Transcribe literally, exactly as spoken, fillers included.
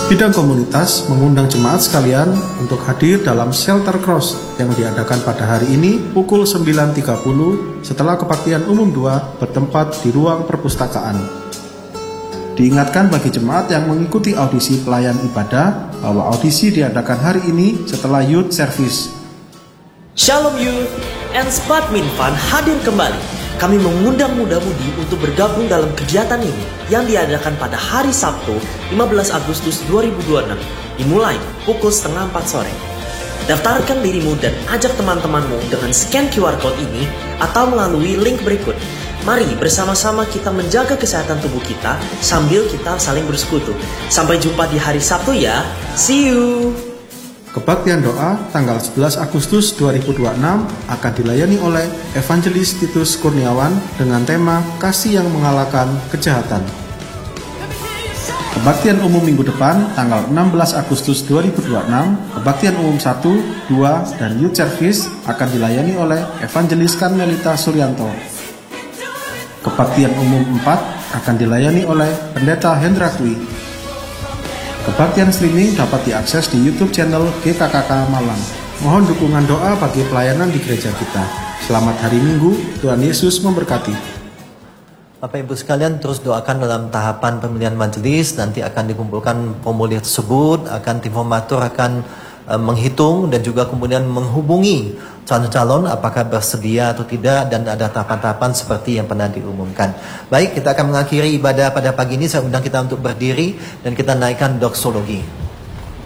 Bidang komunitas mengundang jemaat sekalian untuk hadir dalam Shelter Cross yang diadakan pada hari ini pukul sembilan tiga puluh setelah kebaktian umum dua bertempat di ruang perpustakaan. Diingatkan bagi jemaat yang mengikuti audisi pelayan ibadah bahwa audisi diadakan hari ini setelah youth service. Shalom Youth and Spadmin Fun hadir kembali. Kami mengundang muda-mudi untuk bergabung dalam kegiatan ini yang diadakan pada hari Sabtu lima belas Agustus dua ribu dua puluh enam dimulai pukul setengah empat sore. Daftarkan dirimu dan ajak teman-temanmu dengan scan Q R Code ini atau melalui link berikut. Mari bersama-sama kita menjaga kesehatan tubuh kita sambil kita saling bersekutu. Sampai jumpa di hari Sabtu ya. See you! Kebaktian doa tanggal sebelas Agustus dua ribu dua puluh enam akan dilayani oleh Evangelis Titus Kurniawan dengan tema Kasih yang Mengalahkan Kejahatan. Kebaktian umum minggu depan tanggal enam belas Agustus dua ribu dua puluh enam, kebaktian umum satu, dua, dan youth service akan dilayani oleh Evangelis Karmelita Suryanto. Kebaktian umum empat akan dilayani oleh Pendeta Hendra Kwi. Kebaktian streaming dapat diakses di YouTube channel G K K K Malang. Mohon dukungan doa bagi pelayanan di gereja kita. Selamat hari Minggu, Tuhan Yesus memberkati. Bapak Ibu sekalian, terus doakan dalam tahapan pemilihan majelis. Nanti akan dikumpulkan formulir tersebut, akan tim formatur akan uh, menghitung dan juga kemudian menghubungi calon-calon apakah bersedia atau tidak, dan ada tahapan-tahapan seperti yang pernah diumumkan. Baik, kita akan mengakhiri ibadah pada pagi ini. Saya undang kita untuk berdiri dan kita naikkan doksologi.